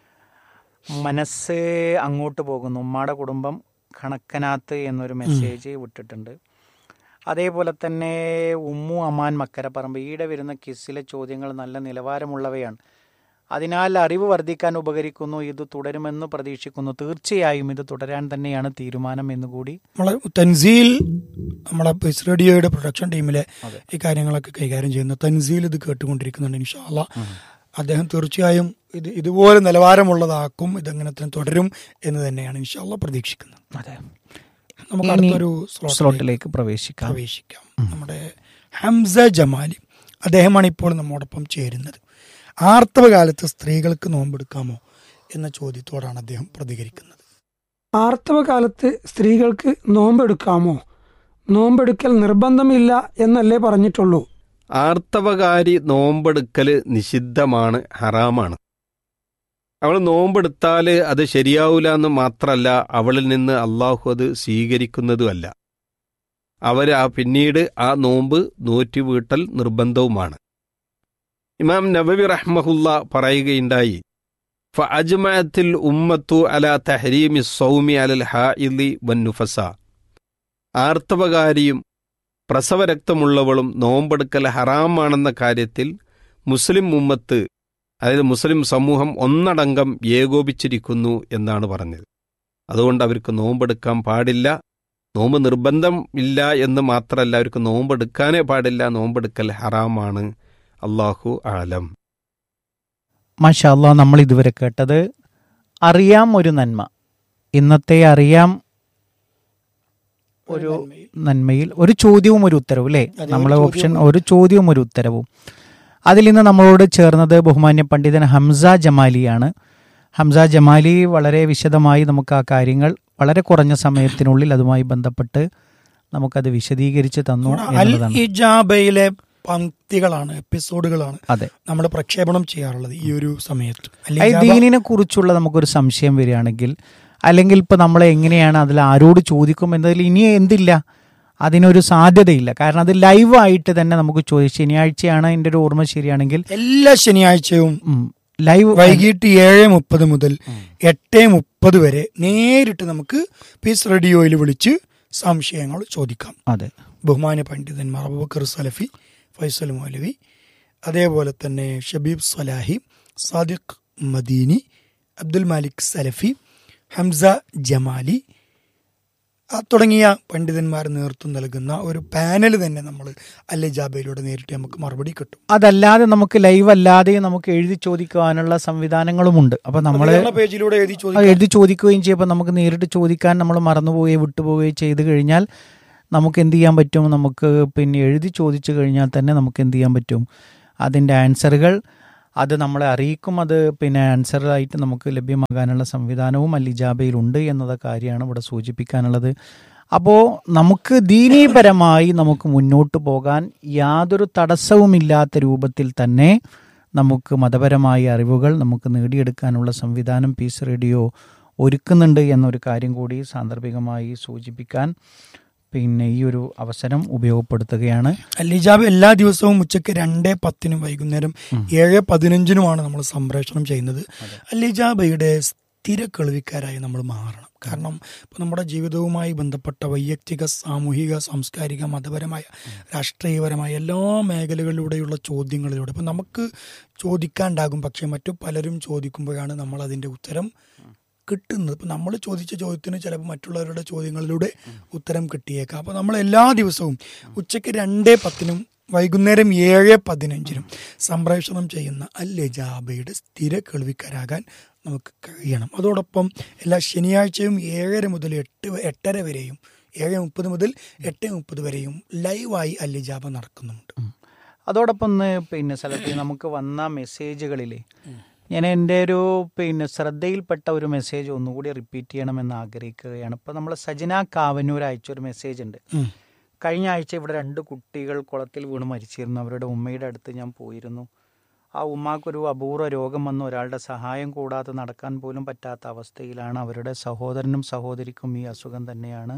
S1: മനസ്സ് അങ്ങോട്ട് പോകുന്നു. ഉമ്മാടെ കുടുംബം കണക്കനാത്ത് എന്നൊരു മെസ്സേജ് വിട്ടിട്ടുണ്ട്. അതേപോലെ തന്നെ ഉമ്മു അമാൻ മക്കരപ്പറമ്പ്, ഈടെ വരുന്ന കിസ്സിലെ ചോദ്യങ്ങൾ നല്ല നിലവാരമുള്ളവയാണ്, അതിനാൽ അറിവ് വർദ്ധിക്കാൻ ഉപകരിക്കുന്നു, ഇത് തുടരുമെന്ന് പ്രതീക്ഷിക്കുന്നു. തീർച്ചയായും ഇത് തുടരാൻ തന്നെയാണ് തീരുമാനം എന്നുകൂടി
S2: നമ്മളെ തൻസീൽ, നമ്മളെ പീസ് റേഡിയോയുടെ പ്രൊഡക്ഷൻ ടീമിലെ ഈ കാര്യങ്ങളൊക്കെ കൈകാര്യം ചെയ്യുന്ന തൻസീൽ ഇത് കേട്ടുകൊണ്ടിരിക്കുന്നുണ്ട്. ഇൻഷാ അല്ലാഹ് അദ്ദേഹം തീർച്ചയായും ഇത് ഇതുപോലെ നിലവാരമുള്ളതാക്കും, ഇതെങ്ങനെ തന്നെ തുടരും എന്ന് തന്നെയാണ് ഇൻഷാ അല്ലാഹ് പ്രതീക്ഷിക്കുന്നത്.
S1: അതെ,
S2: നമുക്ക് അടുത്തൊരു
S1: സ്ലോട്ടിലേക്ക് പ്രവേശിക്കാം
S2: പ്രവേശിക്കാം നമ്മുടെ ഹംസ ജമാലി, അദ്ദേഹമാണ് ഇപ്പോൾ നമ്മോടൊപ്പം ചേരുന്നത്. ആർത്തവകാലത്ത് സ്ത്രീകൾക്ക് നോമ്പെടുക്കാമോ എന്ന ചോദ്യത്തോടാണ് അദ്ദേഹം പ്രതികരിക്കുന്നത്.
S3: ആർത്തവകാലത്ത് സ്ത്രീകൾക്ക് നോമ്പെടുക്കാമോ? നോമ്പെടുക്കൽ നിർബന്ധമില്ല എന്നല്ലേ പറഞ്ഞിട്ടുള്ളൂ.
S4: ആർത്തവകാരി നോമ്പെടുക്കൽ നിഷിദ്ധമാണ്, ഹറാമാണ്. അവൾ നോമ്പെടുത്താൽ അത് ശരിയാവില്ല എന്ന് മാത്രമല്ല, അവളിൽ നിന്ന് അള്ളാഹു അത് സ്വീകരിക്കുന്നതുമല്ല. അവർ ആ പിന്നീട് ആ നോമ്പ് നോറ്റി വീട്ടൽ നിർബന്ധവുമാണ്. ഇമാം നവവി റഹ്മഹുല്ല പറയുകയുണ്ടായി, ഫഅജ്മഅത്തിൽ ഉമ്മത്തു അലാ തഹരീമി സൗമി അലൽ ഹാഇദി വന്നുഫസ. ആർത്തവകാരിയും പ്രസവരക്തമുള്ളവളും നോമ്പെടുക്കൽ ഹറാമാണെന്ന കാര്യത്തിൽ മുസ്ലിം ഉമ്മത്ത്, അതായത് മുസ്ലിം സമൂഹം ഒന്നടങ്കം ഏകോപിച്ചിരിക്കുന്നു എന്നാണ് പറഞ്ഞത്. അതുകൊണ്ട് അവർക്ക് നോമ്പെടുക്കാൻ പാടില്ല. നോമ്പ് നിർബന്ധം ഇല്ല എന്ന് മാത്രമല്ല, അവർക്ക് നോമ്പെടുക്കാനേ പാടില്ല. നോമ്പെടുക്കൽ ഹറാമാണ്. അല്ലാഹു ആലം.
S1: മാഷാ അല്ലാ, നമ്മൾ ഇതുവരെ കേട്ടത് അറിയാം ഒരു നന്മ. ഇന്നത്തെ അറിയാം ഒരു നന്മയിൽ ഒരു ചോദ്യവും ഒരു ഉത്തരവും അല്ലേ, നമ്മളെ ഓപ്ഷൻ ഒരു ചോദ്യവും ഒരു ഉത്തരവും. അതിൽ നിന്ന് നമ്മളോട് ചേർന്നത് ബഹുമാന്യ പണ്ഡിതൻ ഹംസ ജമാലിയാണ്. ഹംസ ജമാലി വളരെ വിശദമായി നമുക്ക് ആ കാര്യങ്ങൾ വളരെ കുറഞ്ഞ സമയത്തിനുള്ളിൽ അതുമായി ബന്ധപ്പെട്ട് നമുക്കത് വിശദീകരിച്ച് തന്നു എന്നതാണ്.
S2: ഇജാബയിലെ പങ്ക്തികളാണ്, എപ്പിസോഡുകളാണ്
S1: അതെ
S2: നമ്മൾ പ്രക്ഷേപണം ചെയ്യാറുള്ളത് ഈ ഒരു സമയത്ത്.
S1: ഈ ദീനിനെ കുറിച്ചുള്ള നമുക്കൊരു സംശയം വരികയാണെങ്കിൽ, അല്ലെങ്കിൽ ഇപ്പൊ നമ്മൾ എങ്ങനെയാണ് അതിൽ ആരോട് ചോദിക്കും എന്നതിൽ ഇനി എന്തില്ല, അതിനൊരു സാധ്യതയില്ല. കാരണം അത് ലൈവായിട്ട് തന്നെ നമുക്ക് ചോദിച്ചു. ശനിയാഴ്ചയാണ് എൻ്റെ ഒരു ഓർമ്മ ശരിയാണെങ്കിൽ
S2: എല്ലാ ശനിയാഴ്ചയും
S1: ലൈവ്
S2: വൈകിട്ട് ഏഴ് മുപ്പത് മുതൽ എട്ട് മുപ്പത് വരെ നേരിട്ട് നമുക്ക് പീസ് റേഡിയോയിൽ വിളിച്ച് സംശയങ്ങൾ ചോദിക്കാം.
S1: അതെ,
S2: ബഹുമാന്യ പണ്ഡിതന്മാർ അബൂബക്കർ സലഫി, ഫൈസൽ മൗലവി, അതേപോലെ തന്നെ ഷബീബ് സലാഹി, സാദിഖ് മദീനി, അബ്ദുൽ മാലിക് സലഫി, ഹംസ ജമാലി തുടങ്ങിയ പണ്ഡിതന്മാർ നേതൃത്വം നൽകുന്ന ഒരു പാനൽ തന്നെ നമ്മൾ അൽ-ഇജാബയിലൂടെ നേരിട്ട് നമുക്ക് മറുപടി കിട്ടും.
S1: അതല്ലാതെ നമുക്ക് ലൈവ് അല്ലാതെ നമുക്ക് എഴുതി ചോദിക്കുവാനുള്ള സംവിധാനങ്ങളുമുണ്ട്. അപ്പൊ നമ്മൾ
S2: പേജിലൂടെ എഴുതി
S1: എഴുതി ചോദിക്കുകയും ചെയ്യുമ്പോൾ നമുക്ക് നേരിട്ട് ചോദിക്കാൻ നമ്മൾ മറന്നുപോവുകയോ വിട്ടുപോവുകയോ ചെയ്തു കഴിഞ്ഞാൽ നമുക്ക് എന്ത് ചെയ്യാൻ പറ്റും, നമുക്ക് പിന്നെ എഴുതി ചോദിച്ചു കഴിഞ്ഞാൽ തന്നെ നമുക്ക് എന്ത് ചെയ്യാൻ പറ്റും, അതിൻ്റെ ആൻസറുകൾ അത് നമ്മളെ അറിയിക്കും. അത് പിന്നെ ആൻസറായിട്ട് നമുക്ക് ലഭ്യമാകാനുള്ള സംവിധാനവും അൽ-ഇജാബയിലുണ്ട് എന്നത് കാര്യമാണ് ഇവിടെ സൂചിപ്പിക്കാനുള്ളത്. അപ്പോൾ നമുക്ക് ദീനീപരമായി നമുക്ക് മുന്നോട്ട് പോകാൻ യാതൊരു തടസ്സവുമില്ലാത്ത രൂപത്തിൽ തന്നെ നമുക്ക് മതപരമായ അറിവുകൾ നമുക്ക് നേടിയെടുക്കാനുള്ള സംവിധാനം പീസ് റേഡിയോ ഒരുക്കുന്നുണ്ട് എന്നൊരു കാര്യം കൂടി സാന്ദർഭികമായി സൂചിപ്പിക്കാൻ പിന്നെ ഈ ഒരു അവസരം ഉപയോഗപ്പെടുത്തുകയാണ്.
S2: അൽ-ഇജാബ എല്ലാ ദിവസവും ഉച്ചയ്ക്ക് രണ്ട് പത്തിനും വൈകുന്നേരം ഏഴ് പതിനഞ്ചിനുമാണ് നമ്മൾ സംപ്രേഷണം ചെയ്യുന്നത്. അൽ-ഇജാബയുടെ സ്ഥിര കേൾവിക്കാരായി നമ്മൾ മാറണം. കാരണം ഇപ്പോൾ നമ്മുടെ ജീവിതവുമായി ബന്ധപ്പെട്ട വൈയക്തിക, സാമൂഹിക, സാംസ്കാരിക, മതപരമായ, രാഷ്ട്രീയപരമായ എല്ലാ മേഖലകളിലൂടെയുള്ള ചോദ്യങ്ങളിലൂടെ ഇപ്പം നമുക്ക് ചോദിക്കാനുണ്ടാകും. പക്ഷേ മറ്റു പലരും ചോദിക്കുമ്പോഴാണ് നമ്മൾ അതിൻ്റെ ഉത്തരം കിട്ടുന്നത്. ഇപ്പം നമ്മൾ ചോദിച്ച ചോദ്യത്തിന് ചിലപ്പോൾ മറ്റുള്ളവരുടെ ചോദ്യങ്ങളിലൂടെ ഉത്തരം കിട്ടിയേക്കാം. അപ്പോൾ നമ്മൾ എല്ലാ ദിവസവും ഉച്ചയ്ക്ക് രണ്ട് പത്തിനും വൈകുന്നേരം ഏഴ് പതിനഞ്ചിനും സംപ്രേഷണം ചെയ്യുന്ന അൽ-ഇജാബയുടെ സ്ഥിര കേൾവിക്കാരാകാൻ നമുക്ക് കഴിയണം. അതോടൊപ്പം എല്ലാ ശനിയാഴ്ചയും ഏഴര മുതൽ എട്ട് എട്ടര വരെയും ഏഴ് മുപ്പത് മുതൽ എട്ട് മുപ്പത് വരെയും ലൈവായി അൽ-ഇജാബ നടക്കുന്നുണ്ട്.
S1: അതോടൊപ്പം പിന്നെ സ്ഥലത്ത് നമുക്ക് വന്ന മെസ്സേജുകളിൽ ഞാൻ എൻ്റെ ഒരു പിന്നെ ശ്രദ്ധയിൽപ്പെട്ട ഒരു മെസ്സേജ് ഒന്നുകൂടി റിപ്പീറ്റ് ചെയ്യണമെന്ന് ആഗ്രഹിക്കുകയാണ്. ഇപ്പോൾ നമ്മൾ സജന കാവന്നൂർ അയച്ചൊരു മെസ്സേജ് ഉണ്ട്. കഴിഞ്ഞ ആഴ്ച ഇവിടെ രണ്ട് കുട്ടികൾ കുളത്തിൽ വീണ് മരിച്ചിരുന്നു. അവരുടെ ഉമ്മയുടെ അടുത്ത് ഞാൻ പോയിരുന്നു. ആ ഉമ്മാക്കൊരു അപൂർവ രോഗം വന്ന് ഒരാളുടെ സഹായം കൂടാതെ നടക്കാൻ പോലും പറ്റാത്ത അവസ്ഥയിലാണ്. അവരുടെ സഹോദരനും സഹോദരിക്കും ഈ അസുഖം തന്നെയാണ്.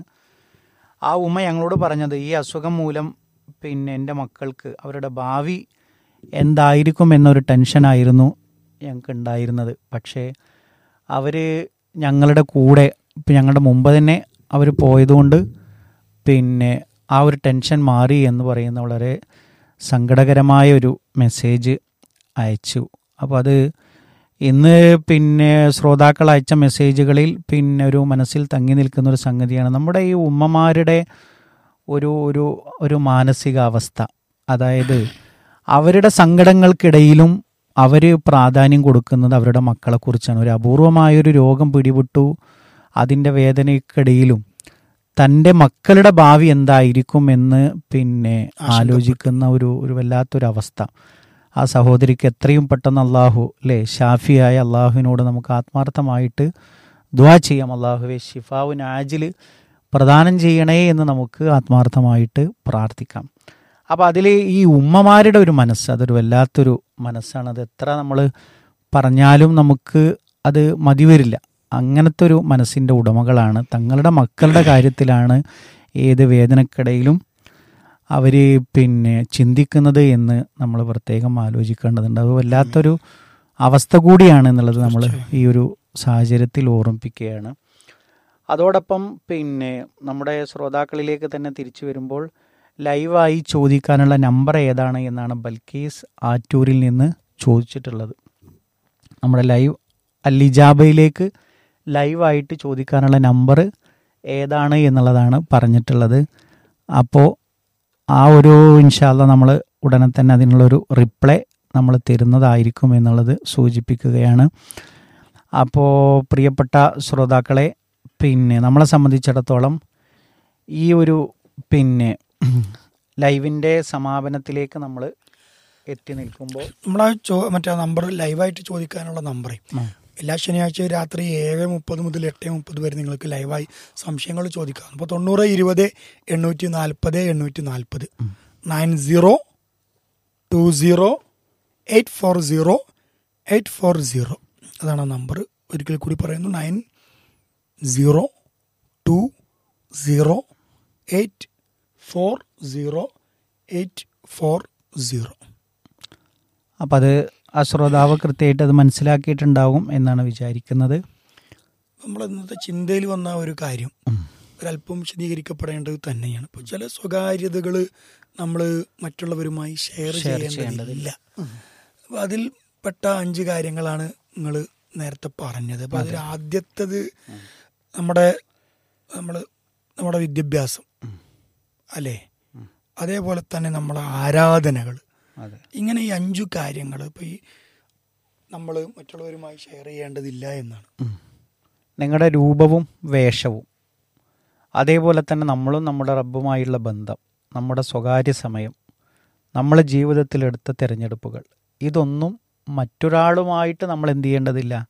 S1: ആ ഉമ്മ ഞങ്ങളോട് പറഞ്ഞത് ഈ അസുഖം മൂലം പിന്നെ എൻ്റെ മക്കൾക്ക് അവരുടെ ഭാവി എന്തായിരിക്കും എന്നൊരു ടെൻഷനായിരുന്നു ഞങ്ങൾക്ക് ഉണ്ടായിരുന്നത്. പക്ഷേ അവർ ഞങ്ങളുടെ കൂടെ ഇപ്പം ഞങ്ങളുടെ മുമ്പ് തന്നെ അവർ പോയതുകൊണ്ട് പിന്നെ ആ ഒരു ടെൻഷൻ മാറി എന്ന് പറയുന്ന വളരെ സങ്കടകരമായ ഒരു മെസ്സേജ് അയച്ചു. അപ്പോൾ അത് ഇന്ന് പിന്നെ ശ്രോതാക്കൾ അയച്ച മെസ്സേജുകളിൽ പിന്നെ ഒരു മനസ്സിൽ തങ്ങി നിൽക്കുന്ന ഒരു സംഗതിയാണ് നമ്മുടെ ഈ ഉമ്മമാരുടെ ഒരു ഒരു ഒരു മാനസികാവസ്ഥ. അതായത് അവരുടെ സങ്കടങ്ങൾക്കിടയിലും അവർ പ്രാധാന്യം കൊടുക്കുന്നത് അവരുടെ മക്കളെക്കുറിച്ചാണ്. ഒരു അപൂർവമായൊരു രോഗം പിടിപെട്ടു, അതിൻ്റെ വേദനയ്ക്കിടയിലും തൻ്റെ മക്കളുടെ ഭാവി എന്തായിരിക്കും എന്ന് പിന്നെ ആലോചിക്കുന്ന ഒരു ഒരു വല്ലാത്തൊരവസ്ഥ. ആ സഹോദരിക്ക് എത്രയും പെട്ടെന്ന് അള്ളാഹു അല്ലേ ഷാഫിയായ അള്ളാഹുവിനോട് നമുക്ക് ആത്മാർത്ഥമായിട്ട് ദുആ ചെയ്യാം. അള്ളാഹുവെ ഷിഫാവുൻ ആജിൽ പ്രദാനം ചെയ്യണേ എന്ന് നമുക്ക് ആത്മാർത്ഥമായിട്ട് പ്രാർത്ഥിക്കാം. അപ്പോൾ അതിൽ ഈ ഉമ്മമാരുടെ ഒരു മനസ്സ്, അതൊരു വല്ലാത്തൊരു മനസ്സാണ്. അത് എത്ര നമ്മൾ പറഞ്ഞാലും നമുക്ക് അത് മതി വരില്ല. അങ്ങനത്തെ ഒരു മനസ്സിൻ്റെ ഉടമകളാണ്. തങ്ങളുടെ മക്കളുടെ കാര്യത്തിലാണ് ഏത് വേദനക്കിടയിലും അവർ പിന്നെ ചിന്തിക്കുന്നത് എന്ന് നമ്മൾ പ്രത്യേകം ആലോചിക്കേണ്ടതുണ്ട്. അത് വല്ലാത്തൊരു അവസ്ഥ കൂടിയാണ് എന്നുള്ളത് നമ്മൾ ഈ ഒരു സാഹചര്യത്തിൽ ഓർമ്മിപ്പിക്കുകയാണ്. അതോടൊപ്പം പിന്നെ നമ്മുടെ ശ്രോതാക്കളിലേക്ക് തന്നെ തിരിച്ചു വരുമ്പോൾ ലൈവായി ചോദിക്കാനുള്ള നമ്പർ ഏതാണ് എന്നാണ് ബൽക്കീസ് ആറ്റൂരിൽ നിന്ന് ചോദിച്ചിട്ടുള്ളത്. നമ്മുടെ ലൈവ് അല്ലിജാബയിലേക്ക് ലൈവായിട്ട് ചോദിക്കാനുള്ള നമ്പർ ഏതാണ് എന്നുള്ളതാണ് പറഞ്ഞിട്ടുള്ളത്. അപ്പോൾ ആ ഒരു ഇൻഷാല്ല നമ്മൾ ഉടനെ തന്നെ അതിനുള്ളൊരു റിപ്ലൈ നമ്മൾ തരുന്നതായിരിക്കും എന്നുള്ളത് സൂചിപ്പിക്കുകയാണ്. അപ്പോൾ പ്രിയപ്പെട്ട ശ്രോതാക്കളെ, പിന്നെ നമ്മളെ സംബന്ധിച്ചിടത്തോളം ഈ ഒരു പിന്നെ ലൈവിൻ്റെ സമാപനത്തിലേക്ക് നമ്മൾ എത്തി നിൽക്കുമ്പോൾ
S2: നമ്മളാ ചോ മറ്റേ നമ്പർ ലൈവായിട്ട് ചോദിക്കാനുള്ള നമ്പർ എല്ലാ ശനിയാഴ്ചയും രാത്രി ഏഴ് മുപ്പത് മുതൽ എട്ട് മുപ്പത് വരെ നിങ്ങൾക്ക് ലൈവായി സംശയങ്ങൾ ചോദിക്കാം. അപ്പോൾ തൊണ്ണൂറ് ഇരുപത് എണ്ണൂറ്റി നാൽപ്പത് എണ്ണൂറ്റി നാൽപ്പത് nine zero to zero eight four zero eight four zero അതാണ് ആ നമ്പർ. ഒരിക്കൽ കൂടി പറയുന്നു, nine zero to zero eight four zero eight four zero.
S1: അപ്പം അത് ആ ശ്രോതാവ് കൃത്യമായിട്ട് അത് മനസ്സിലാക്കിയിട്ടുണ്ടാവും എന്നാണ് വിചാരിക്കുന്നത്.
S2: നമ്മൾ ഇന്നത്തെ ചിന്തയിൽ വന്ന ഒരു കാര്യം ഒരല്പം വിശദീകരിക്കപ്പെടേണ്ടത് തന്നെയാണ്. ഇപ്പോൾ ചില സ്വകാര്യതകൾ നമ്മൾ മറ്റുള്ളവരുമായി ഷെയർ ചെയ്യേണ്ടതില്ല. അപ്പോൾ അതിൽ പെട്ട അഞ്ച് കാര്യങ്ങളാണ് നിങ്ങൾ നേരത്തെ പറഞ്ഞത്. അപ്പോൾ അതിൽ ആദ്യത്തത് നമ്മുടെ നമ്മൾ നമ്മുടെ വിദ്യാഭ്യാസം അല്ലേ, അതേപോലെ തന്നെ നമ്മളെ ആരാധനകൾ, ഇങ്ങനെ ഈ അഞ്ചു കാര്യങ്ങൾ ഇപ്പോൾ ഈ നമ്മൾ മറ്റുള്ളവരുമായി ഷെയർ ചെയ്യേണ്ടതില്ല എന്നാണ്.
S1: നിങ്ങളുടെ രൂപവും വേഷവും, അതേപോലെ തന്നെ നമ്മളും നമ്മുടെ റബ്ബുമായുള്ള ബന്ധം, നമ്മുടെ സ്വകാര്യ സമയം, നമ്മളെ ജീവിതത്തിലെടുത്ത തിരഞ്ഞെടുപ്പുകൾ, ഇതൊന്നും മറ്റൊരാളുമായിട്ട് നമ്മൾ എന്ത് ചെയ്യേണ്ടതില്ല,